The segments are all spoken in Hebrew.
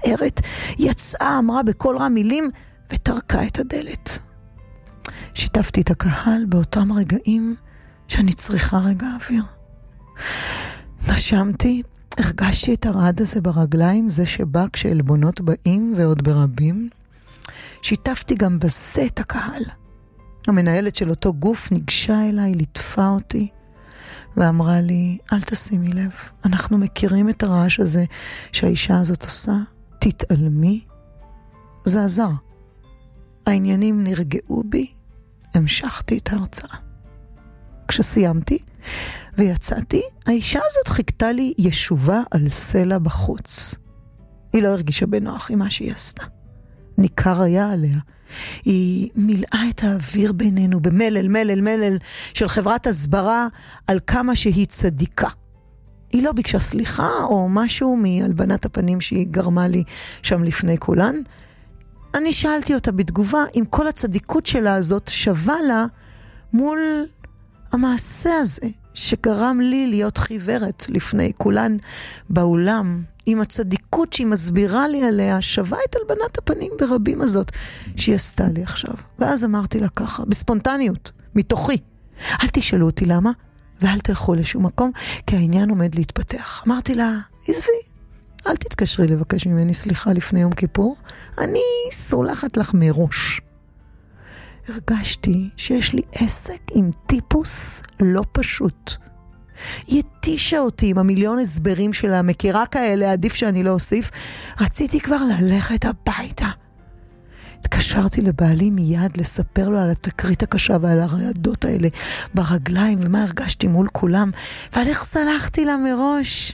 מצטערת, יצאה, אמרה בכל רם מילים, ותרקה את הדלת. שיתפתי את הקהל באותם רגעים שאני צריכה רגע אוויר. נשמתי, הרגשתי את הרעד הזה ברגליים, זה שבא כשאלבונות באים ועוד ברבים. שיתפתי גם בזה את הקהל. המנהלת של אותו גוף ניגשה אליי, ליטפה אותי, ואמרה לי, אל תשימי לב, אנחנו מכירים את הרעש הזה שהאישה הזאת עושה, תתעלמי. זה עזר. העניינים נרגעו בי, המשכתי את ההרצאה. כשסיימתי ויצאתי, האישה הזאת חיכתה לי ישובה על סלע בחוץ. היא לא הרגישה בנוח עם מה שהיא עשתה. ניכר היה עליה. היא מילאה את האוויר בינינו במלל של חברת הסברה על כמה שהיא צדיקה. היא לא ביקשה סליחה או משהו מהלבנת הפנים שהיא גרמה לי שם לפני כולן. אני שאלתי אותה בתגובה אם כל הצדיקות שלה הזאת שווה לה מול המעשה הזה שגרם לי להיות חיוורת לפני כולן באולם, עם הצדיקות שהיא מסבירה לי עליה, שווה את הלבנת הפנים ברבים הזאת שהיא עשתה לי עכשיו. ואז אמרתי לה ככה, בספונטניות, מתוכי, אל תשאלו אותי למה, ואל תלכו לשום מקום, כי העניין עומד להתפתח. אמרתי לה, עזבי, אל תתקשרי לבקש ממני סליחה לפני יום כיפור, אני סולחת לך מראש. הרגשתי שיש לי עסק עם טיפוס לא פשוט. היא התישה אותי עם המיליון הסברים שלה, מכירה כאלה, עדיף שאני לא אוסיף. רציתי כבר ללכת הביתה. התקשרתי לבעלי מיד לספר לו על התקרית הקשה ועל הרעדות האלה ברגליים ומה הרגשתי מול כולם, ועל איך סלחתי לה מראש.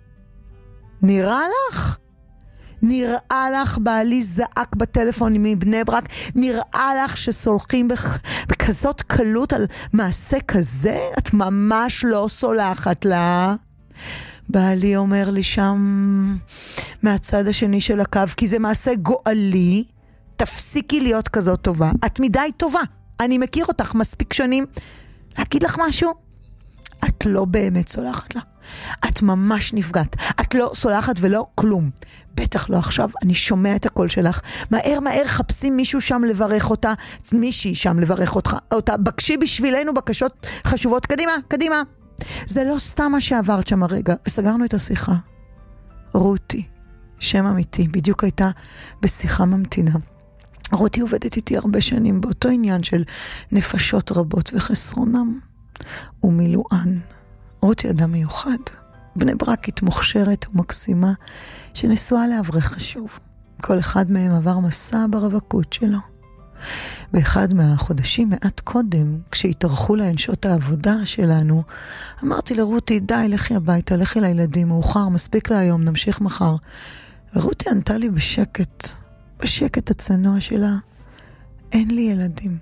נראה לך? נראה לך, בעלי זעק בטלפון מבני ברק, נראה לך שסולחים בכזאת קלות על מעשה כזה? את ממש לא סולחת לה. בעלי אומר לי שם מהצד השני של הקו, כי זה מעשה גואלי, תפסיקי להיות כזאת טובה. את מדי טובה, אני מכיר אותך מספיק שנים. להגיד לך משהו? את לא באמת סולחת לה. את ממש נפגעת. את לא סולחת ולא כלום. בטח לא עכשיו, אני שומע את הקול שלך. מהר חפשים מישהו שם לברך אותה, מישהי שם לברך אותה. בקשי בשבילנו בקשות חשובות. קדימה. זה לא סתם מה שעברת שם הרגע. וסגרנו את השיחה. רותי, שם אמיתי, בדיוק הייתה בשיחה ממתינה. רותי עובדת איתי הרבה שנים באותו עניין של נפשות רבות וחסרונם ומילואן. רותי אדם מיוחד, בני ברקית מוכשרת ומקסימה, שנשואה לאברך חשוב. כל אחד מהם עבר מסע ברווקות שלו. באחד מהחודשים מעט קודם, כשהתארכו להן שעות העבודה שלנו, אמרתי לרותי, די, לכי הביתה, לכי לילדים, מאוחר, מספיק להיום, נמשיך מחר. ורותי ענתה לי בשקט הצנוע שלה, אין לי ילדים.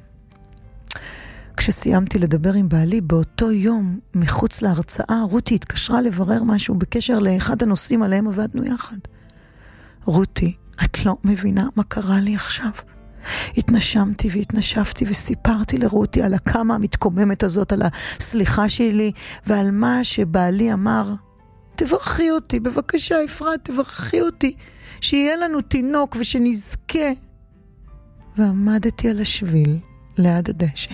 כשסיימתי לדבר עם בעלי באותו יום מחוץ להרצאה, רותי התקשרה לברר משהו בקשר לאחד הנושאים עליהם עבדנו יחד. רותי, את לא מבינה מה קרה לי עכשיו. התנשמתי והתנשפתי וסיפרתי לרותי על הכמה המתקוממת הזאת, על הסליחה שלי ועל מה שבעלי אמר. תברכי אותי, בבקשה אפרת, תברכי אותי, שיהיה לנו תינוק ושנזכה. ועמדתי על השביל ליד הדשא.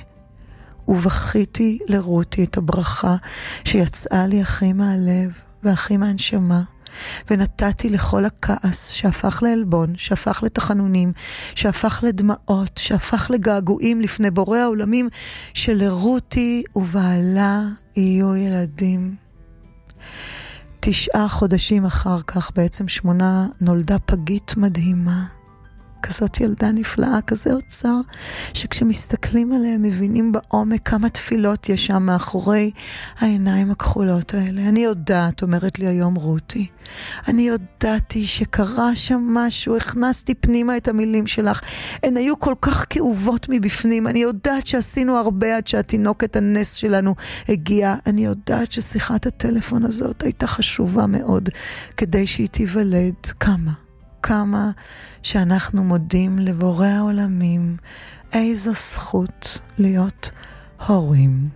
ובכיתי לרותי את הברכה שיצאה לי הכי מהלב והכי מהנשמה, ונתתי לכל הכעס שהפך לאלבון, שהפך לתחנונים, שהפך לדמעות, שהפך לגעגועים לפני בורא העולמים, שלרותי ובעלה יהיו ילדים. 9 חודשים אחר כך, בעצם 8, נולדה פגית מדהימה. כזאת ילדה נפלאה, כזה אוצר, שכשמסתכלים עליה מבינים בעומק כמה תפילות יש שם מאחורי העיניים הכחולות האלה. אני יודעת, אומרת לי היום רותי, אני יודעתי שקרה שם משהו, הכנסתי פנימה את המילים שלך, הן היו כל כך כאובות מבפנים, אני יודעת שעשינו הרבה עד שהתינוקת הנס שלנו הגיעה, אני יודעת ששיחת הטלפון הזאת הייתה חשובה מאוד, כדי שהיא תיוולד. כמה שאנחנו מודים לבורא העולמים, איזו זכות להיות הורים.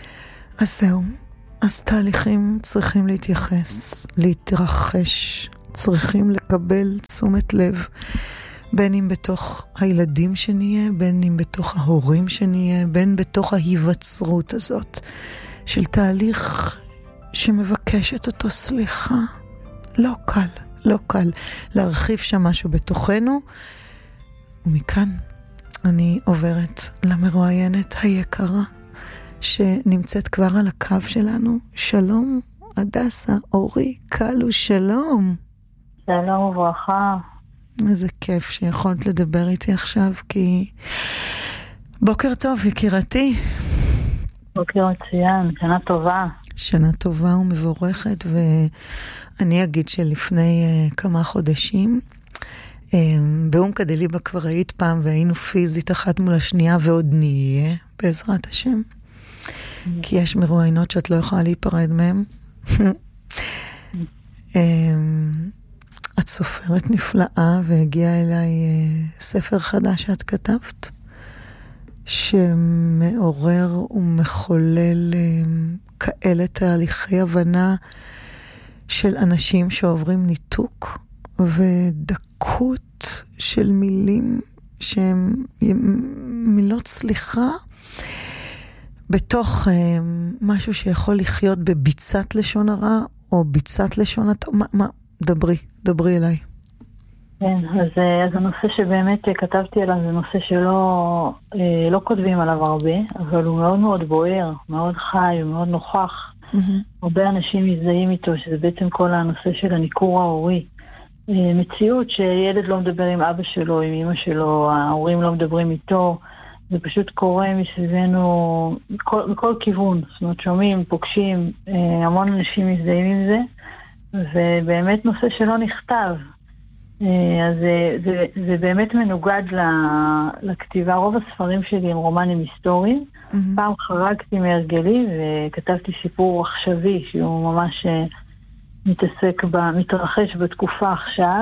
אז זהו, אז תהליכים צריכים להתרחש, צריכים לקבל תשומת לב, בין אם בתוך הילדים שנהיה, בין אם בתוך ההורים שנהיה, בין בתוך ההיווצרות הזאת של תהליך שמבקש את אותו סליחה. לא קל, לא קל להרחיב שם משהו בתוכנו. ומכאן אני עוברת למרואיינת היקרה שנמצאת כבר על הקו שלנו. שלום הדסה, אורי קלו, שלום. שלום וברכה. איזה כיף שיכולת לדבר איתי עכשיו, כי בוקר טוב יקירתי. בוקר מצוין, שנה טובה. שנה טובה ומבורכת, ואני אגיד שלפני כמה חודשים באום קדליבה כבר היית פעם, והיינו פיזית אחת מול השנייה, ועוד נהיה בעזרת השם, כי יש מרואיינות שאת לא יכולה להיפרד מהם. את סופרת נפלאה, והגיע אליי ספר חדש שאת כתבת, שמעורר ומחולל כאלה תהליכי הבנה של אנשים שעוברים ניתוק ודקות של מילים שהם מילות סליחה בתוך משהו שיכול לחיות בביצת לשון הרע או ביצת לשון הטוב. דברי אליי. כן, אז הנושא שבאמת כתבתי עליו זה נושא שלא כותבים עליו הרבה, אבל הוא מאוד מאוד בוער, מאוד חי, הוא מאוד נוכח. הרבה אנשים מזדהים איתו, שזה בעצם כל הנושא של הניכור ההורי. מציאות שילד לא מדבר עם אבא שלו, עם אמא שלו, ההורים לא מדברים איתו, זה פשוט קורה מסביבנו מכל כיוון. זאת אומרת, שומעים, פוגשים, המון אנשים מזדהים עם זה, ובאמת נושא שלא נכתב. אז זה באמת מנוגד לכתיבה. רוב הספרים שלי הם רומנים היסטוריים. פעם חרגתי מהרגלי וכתבתי סיפור עכשווי שהוא ממש מתרחש בתקופה עכשיו,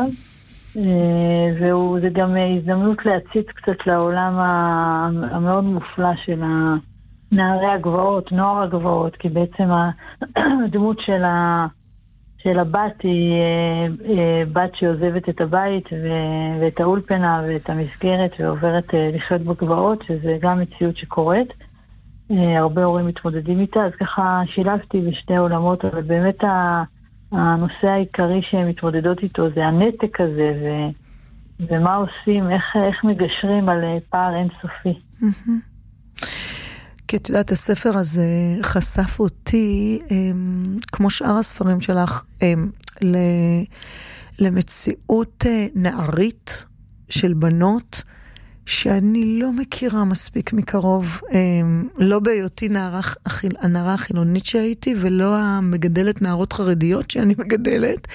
וזה גם הזדמנות להציץ קצת לעולם המאוד מופלא של נערי הגבעות, נוער הגבעות, כי בעצם הדמות של הבת היא בת שעוזבת את הבית ואת האולפנה ואת המסגרת ועוברת לחיות בגבעות, שזה גם מציאות שקורית. הרבה הורים מתמודדים איתה, אז ככה שילבתי בשתי עולמות, אבל באמת הנושא העיקרי שהן מתמודדות איתו זה הנתק הזה, ומה עושים, איך מגשרים על פער אינסופי. כי את יודעת, הספר הזה חשף אותי, כמו שאר הספרים שלך, למציאות נערית של בנות, שאני לא מכירה מספיק מקרוב, לא בהיותי הנערה החילונית שהייתי, ולא המגדלת נערות חרדיות שאני מגדלת.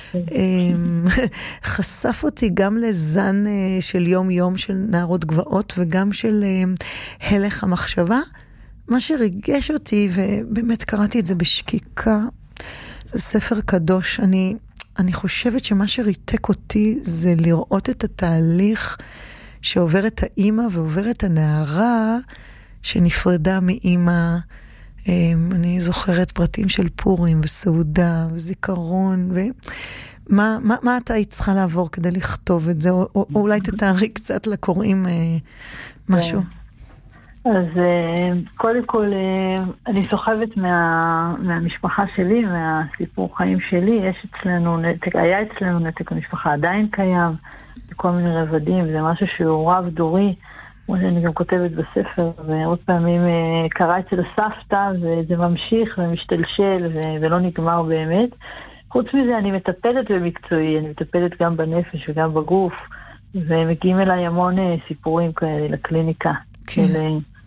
חשף אותי גם לזן של יום יום של נערות גבעות, וגם של הלך המחשבה. מה שריגש אותי, ובאמת קראתי את זה בשקיקה, זה ספר קדוש. אני חושבת שמה שריתק אותי זה לראות את התהליך שעוברת האימא ועוברת הנערה שנפרדה מאימא. אני זוכרת פרטים של פורים וסעודה וזיכרון, מה אתה היית צריכה לעבור כדי לכתוב את זה? או אולי תתארי קצת לקוראים משהו. אז קודם כל אני סוחבת מהמשפחה שלי, מהסיפור חיים שלי. יש אצלנו נתק, היה אצלנו נתק, המשפחה עדיין קיים בכל מיני רבדים, זה משהו שהוא רב דורי, כמו שאני גם כותבת בספר, ועוד פעמים קרה אצל הסבתא, וזה ממשיך ומשתלשל ולא נגמר באמת. חוץ מזה אני מטפלת במקצועי, אני מטפלת גם בנפש וגם בגוף, ומגיעים אליי המון סיפורים כאלה לקליניקה, של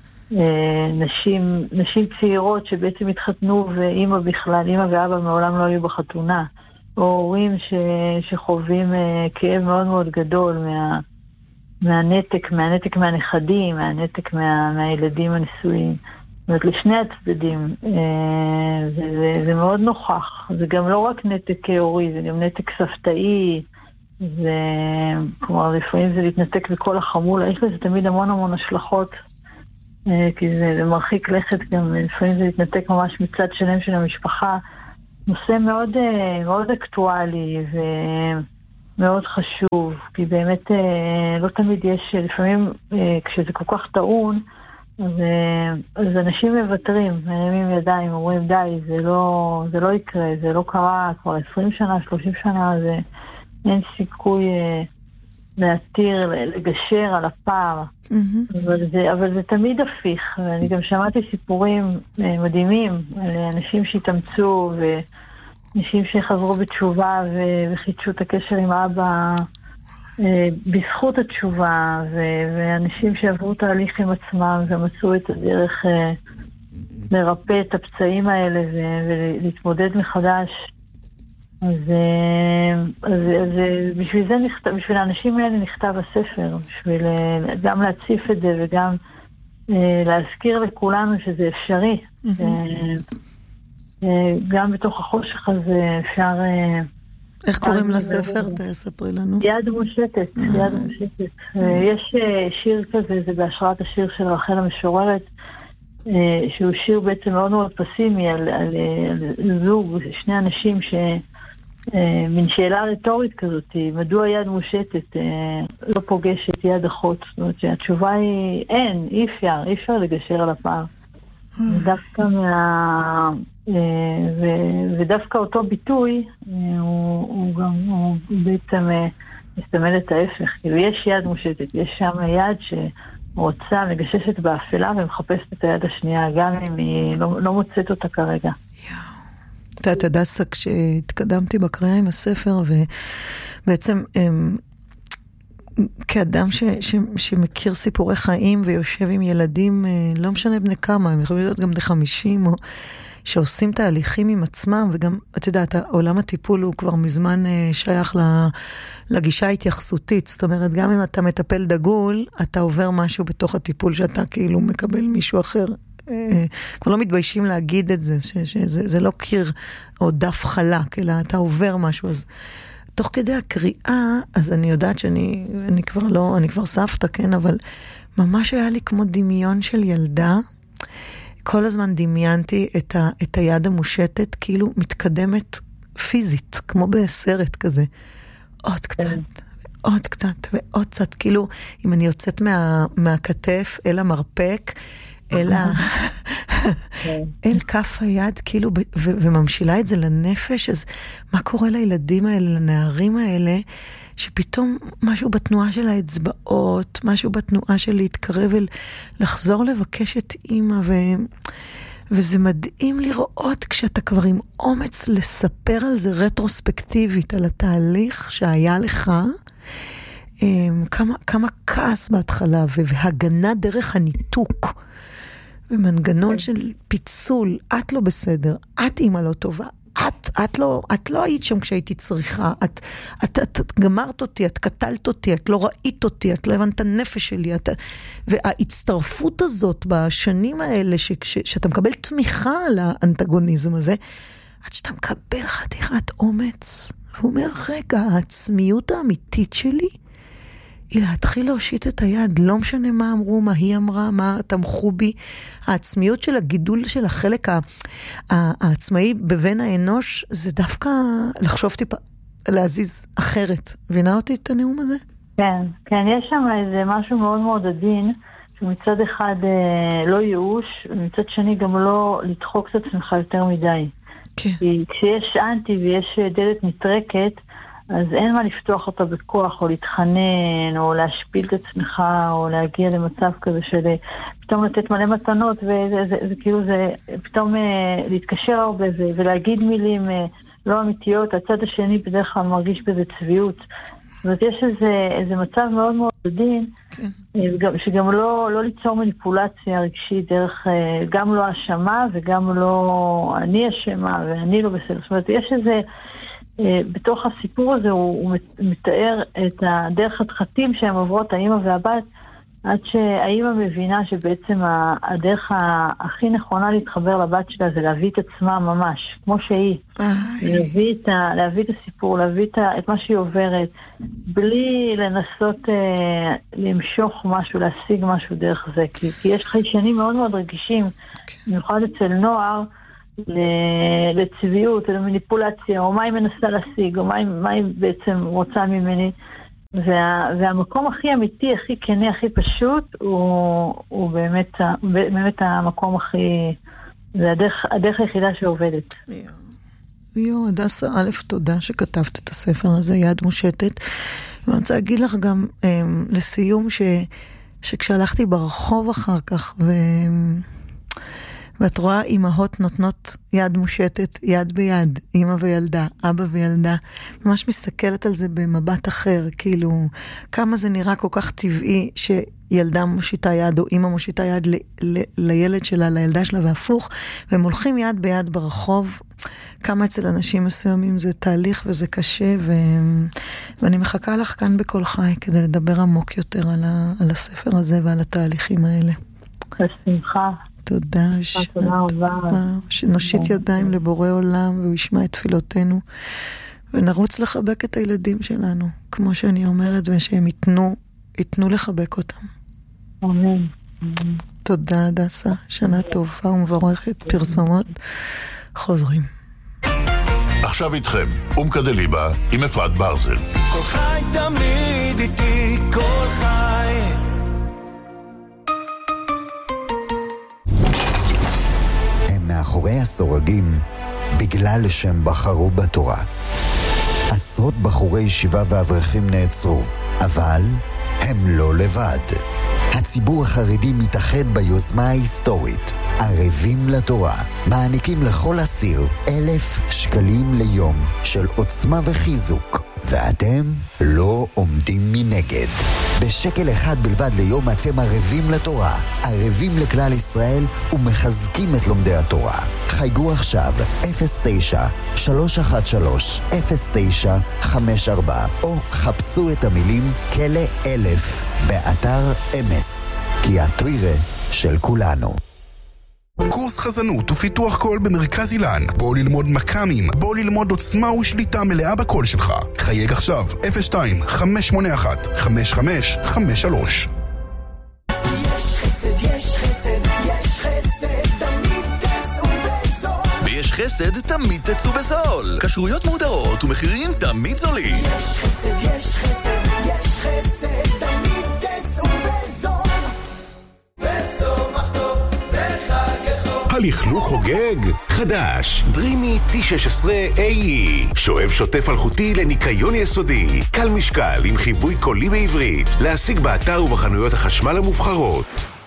נשים צעירות שבעצם התחתנו, ואמא בכלל, אמא ואבא מעולם לא היו בחתונה, או הורים שחווים כאב מאוד מאוד גדול מהנתק מהנכדים, מהנתק מהילדים הנשואים. זאת אומרת, לשני הצדדים, זה מאוד נוכח. זה גם לא רק נתק הורי, זה גם נתק סבתאי, כלומר, לפעמים זה להתנתק בכל החמולה, יש לזה תמיד המון השלכות, כי זה מרחיק לכת גם, לפעמים זה להתנתק ממש מצד שלם של המשפחה, נושא מאוד, מאוד אקטואלי ומאוד חשוב, כי באמת לא תמיד יש, לפעמים כשזה כל כך טעון, אז אנשים מוותרים, מרימים ידיים, אומרים די, זה לא יקרה, זה לא קרה כבר 20 שנה, 30 שנה, אין סיכוי להתיר, לגשר על הפער. אבל זה תמיד הפיך, ואני גם שמעתי סיפורים מדהימים על אנשים שהתאמצו ואנשים שחזרו בתשובה וחידשו את הקשר עם אבא בזכות התשובה, ואנשים שעברו תהליך עם עצמם ומצאו את הדרך לרפא את הפצעים האלה ולהתמודד מחדש. אז בשביל האנשים האלה נכתב הספר, בשביל גם להציף את זה וגם להזכיר לכולנו שזה אפשרי. גם בתוך החושך הזה אפשר... איך קוראים לספר? תספרי לנו. יד מושטת, יד מושטת. יש שיר כזה, זה בהשראת השיר של רחל המשוררת, שהוא שיר בעצם מאוד מאוד פסימי על זוג, שני אנשים מין שאלה רטורית כזאת, מדוע יד מושטת לא פוגשת יד אחות? זאת אומרת שהתשובה היא אי אפשר לגשר על הפער. ודווקא אותו ביטוי הוא בעצם מסתמל את ההפך. כאילו יש יד מושטת, יש שם יד שרוצה, מגששת באפלה ומחפשת את היד השנייה, גם אם היא לא מוצאת אותה כרגע. את הדסה, כשהתקדמתי בקריאה עם הספר, ובעצם כאדם שמכיר סיפורי חיים ויושב עם ילדים, לא משנה בני כמה, הם יכולים להיות גם בני 50, או שעושים תהליכים עם עצמם, וגם, את יודעת, עולם הטיפול הוא כבר מזמן שייך לגישה ההתייחסותית, זאת אומרת, גם אם אתה מטפל דגול, אתה עובר משהו בתוך הטיפול שאתה כאילו מקבל מישהו אחר. כבר לא מתביישים להגיד את זה, שזה לא קיר או דף חלק, אלא אתה עובר משהו. אז תוך כדי הקריאה, אז אני יודעת שאני כבר סבתא, כן, אבל ממש היה לי כמו דמיון של ילדה, כל הזמן דמיינתי את היד המושטת, כאילו מתקדמת פיזית, כמו בסרט כזה. עוד קצת, עוד קצת ועוד קצת, כאילו אם אני יוצאת מהכתף אל המרפק, אל כף היד, כאילו, וממשילה את זה לנפש, אז מה קורה לילדים האלה, לנערים האלה, שפתאום משהו בתנועה של האצבעות, משהו בתנועה של להתקרב לחזור לבקש את אמא, וזה מדהים לראות כשאתה כבר עם אומץ לספר על זה רטרוספקטיבית, על התהליך שהיה לך, כמה כעס בהתחלה, והגנה דרך הניתוק, ומנגנון של פיצול, את לא בסדר, את אימא לא טובה, את לא היית שם כשהייתי צריכה, את גמרת אותי, את קטלת אותי, את לא ראית אותי, את לא הבנת הנפש שלי, וההצטרפות הזאת בשנים האלה, שאתה מקבל תמיכה על האנטגוניזם הזה, עד שאתה מקבל חתיכת אומץ, ואומר, רגע, העצמיות האמיתית שלי, היא להתחיל להושיט את היד, לא משנה מה אמרו, מה היא אמרה, מה תמכו בי, העצמיות של הגידול של החלק העצמאי בבין האנוש, זה דווקא לחשוב טיפה, להזיז אחרת. הבינה אותי את הנאום הזה? כן, יש שם איזה משהו מאוד מאוד עדין, שמצד אחד לא ייאוש, ומצד שני גם לא לדחוק את עצמך יותר מדי. כן. כי כשיש אנטי ויש דלת נטרקת, אז אין מה לפתוח אותה בכוח, או להתחנן, או להשפיל את עצמך, או להגיע למצב כזה של פתאום לתת מלא מתנות, וזה כאילו זה פתאום להתקשר הרבה, ולהגיד מילים לא אמיתיות, הצד השני בדרך כלל מרגיש בזה צביעות. זאת אומרת, יש איזה מצב מאוד מאוד עדין, שגם לא ליצור מניפולציה רגשית דרך, גם לא אשמה, וגם לא אני אשמה, ואני לא בסדר. זאת אומרת, יש איזה... בתוך הסיפור הזה הוא מתאר את הדרך הדחתים שהם עוברות האמא והבת, עד שהאמא מבינה שבעצם הדרך הכי נכונה להתחבר לבת שלה זה להביא את עצמה ממש, כמו שהיא. להביא את הסיפור, להביא את מה שהיא עוברת, בלי לנסות למשוך משהו, להשיג משהו דרך זה. כי יש חיישנים מאוד מאוד רגישים, במיוחד אצל נוער, לצביעות, למניפולציה, או מה היא מנסה להשיג, או מה היא בעצם רוצה ממני. והמקום הכי אמיתי, הכי כנה, הכי פשוט, הוא באמת המקום הכי, זה הדרך היחידה שעובדת. הדסה, א', תודה שכתבת את הספר הזה, יד מושטת. ואני רוצה להגיד לך גם לסיום שכשהלכתי ברחוב אחר כך, ואת רואה אמהות נותנות יד מושטת, יד ביד, אמא וילדה, אבא וילדה, ממש מסתכלת על זה במבט אחר, כאילו כמה זה נראה כל כך טבעי שילדה מושיטה יד או אמא מושיטה יד לילד שלה, לילדה שלה והפוך, והם הולכים יד ביד ברחוב, כמה אצל אנשים מסוימים זה תהליך וזה קשה, ואני מחכה לך כאן בכל חי כדי לדבר עמוק יותר על הספר הזה ועל התהליכים האלה. בשמחה. תודה, שנה טובה, שנושיט ידיים לבורא עולם והוא ישמע את תפילותינו, ונרוץ לחבק את הילדים שלנו, כמו שאני אומרת, ושהם ייתנו לחבק אותם. אמן. תודה, הדסה, שנה טובה ומבורכת, פרסומות, חוזרים. עכשיו איתכם, אומקדליבה עם אפרת ברזל. כל חי תמיד איתי, כל חי. הם מאחורי הסורגים בגלל שהם בחרו בתורה. עשרות בחורי ישיבה ואברכים נעצרו, אבל הם לא לבד. הציבור החרדי מתאחד ביוזמה ההיסטורית ערבים לתורה, מעניקים לכל אסיר 1,000 שקלים ליום של עוצמה וחיזוק, ואתם לא עומדים מנגד. בשקל אחד בלבד ליום אתם ערבים לתורה, ערבים לכלל ישראל ומחזקים את לומדי התורה. חייגו עכשיו 09-313-0954 או חפשו את המילים כלא 1000 באתר אמס, כי התוירה של כולנו. קורס חזנות ופיתוח קול במרכז אילן. בוא ללמוד מקאמים, בוא ללמוד עוצמה ושליטה מלאה בקול שלך. חייג עכשיו 02-581-5553. יש חסד, יש חסד, יש חסד, תמיד תצאו בזול. ויש חסד, תמיד תצאו בזול. כשרויות מודעות ומחירים תמיד זולים. יש חסד, יש חסד, יש חסד, תמיד תצאו בזול. הלכלוך חוגג חדש, דרימי T16AE, שואב שוטף אלחוטי לניקיון יסודי, קל משקל עם חיווי קולי בעברית, להשיג באתר ובחנויות החשמל המובחרות.